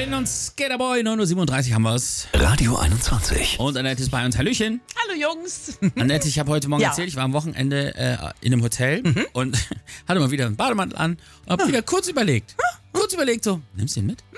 Marvin und Skaterboy, 9:37 Uhr haben wir's. Radio 21. Und Annette ist bei uns. Hallöchen. Hallo Jungs. Annette, ich habe heute Morgen erzählt, ich war am Wochenende in einem Hotel und hatte mal wieder einen Bademantel an und habe wieder kurz überlegt. So, nimmst du ihn mit?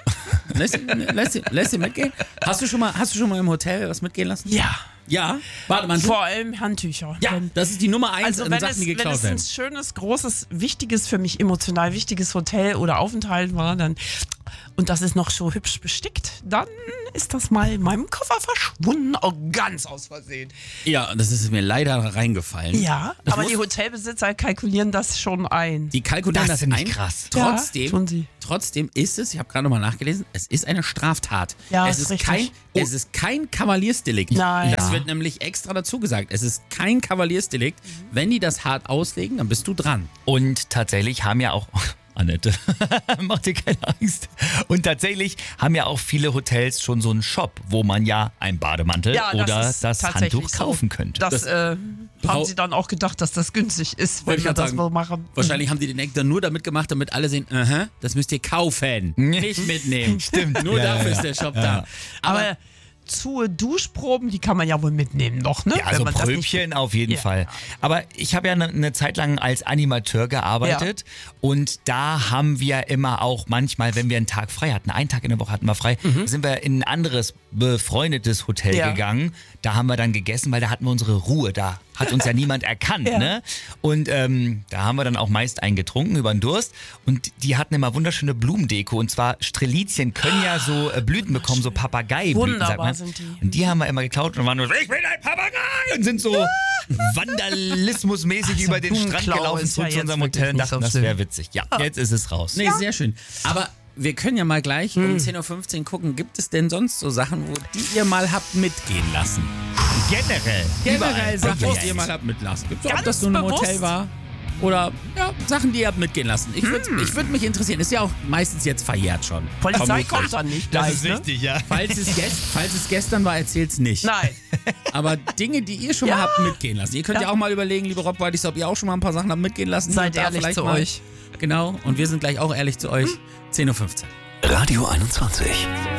Lässt ihn mitgehen? Hast du schon mal im Hotel was mitgehen lassen? Ja. Ja? Bademantel? Vor allem Handtücher. Ja, das ist die Nummer 1 Also an Sachen, die wenn geklaut es ein werden. schönes, großes, wichtiges, für mich emotional wichtiges Hotel oder Aufenthalt war, dann und das ist noch so hübsch bestickt, dann ist das mal in meinem Koffer verschwunden, auch ganz aus Versehen. Ja, das ist mir leider reingefallen. Ja, Das aber muss- die Hotelbesitzer kalkulieren das schon ein. Die kalkulieren Das das finde ich ein. krass. Ja, tun sie. Trotzdem ist es, ich habe gerade nochmal nachgelesen, es ist eine Straftat. Ja, es ist ist richtig. es ist kein Kavaliersdelikt. Nein. Das Ja. wird nämlich extra dazu gesagt. Es ist kein Kavaliersdelikt. Wenn die das hart auslegen, dann bist du dran. Und tatsächlich haben ja auch... Annette, mach dir keine Angst. Und tatsächlich haben ja auch viele Hotels schon so einen Shop, wo man ja einen Bademantel oder ist das tatsächlich Handtuch so. kaufen könnte. Das haben sie dann auch gedacht, dass das günstig ist, wenn Wollte ich wir grad das sagen. mal machen. Wahrscheinlich haben die den Act dann nur damit gemacht, damit alle sehen, das müsst ihr kaufen, nicht mitnehmen. Stimmt. Nur Ja, dafür ja, ist der Shop da. Aber zu Duschproben, die kann man ja wohl mitnehmen noch, ne? Ja, so Wenn man das nicht- Pröbchen auf jeden Ja. Fall. Aber ich habe ja eine Zeit lang als Animateur gearbeitet und da haben wir immer auch manchmal, wenn wir einen Tag frei hatten, einen Tag in der Woche hatten wir frei, sind wir in ein anderes befreundetes Hotel Ja. gegangen. Da haben wir dann gegessen, weil da hatten wir unsere Ruhe. Da hat uns ja niemand erkannt. Ja. Ne? Und da haben wir dann auch meist einen getrunken über den Durst. Und die hatten immer wunderschöne Blumendeko. Und zwar Strelizien können ja so Blüten bekommen, so Papageiblüten, sagt Wunderbar man. sind die. Und die haben wir immer geklaut und waren nur so, ich bin ein Papagei! Und sind so vandalismusmäßig Also über den Strand Blumenklau gelaufen ist ja zu unserem jetzt Hotel und wirklich dachten, nicht das so wäre schlimm. witzig. Ja, jetzt ist es raus. Nee, sehr schön. Aber wir können ja mal gleich um 10:15 Uhr gucken, gibt es denn sonst so Sachen, die ihr mal habt mitgehen lassen? Generell. Generell Sachen, Bewusst. die ihr mal habt mitlassen. Gibt's ob Ganz das nur im bewusst. Hotel war oder Sachen, die ihr habt mitgehen lassen. Ich würd mich interessieren. Ist ja auch meistens jetzt verjährt schon. Polizei Vermutlich. kommt dann nicht Das gleich, ist ne? richtig, ja. Falls es gestern war, erzählt's nicht. Nein. Aber Dinge, die ihr schon mal habt mitgehen lassen. Ihr könnt ja auch mal überlegen, liebe Rottweidis, ob ihr auch schon mal ein paar Sachen habt mitgehen lassen. Hier Seid und da ehrlich vielleicht zu mal. euch. Genau. Und wir sind gleich auch ehrlich zu euch. 10:15 Uhr. Radio 21.